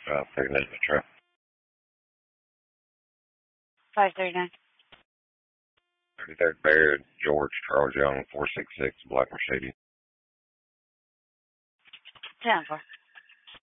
Picking up the truck. 539. 33rd Baird, George Charles Young, 466, Black Mercedes. 10-4.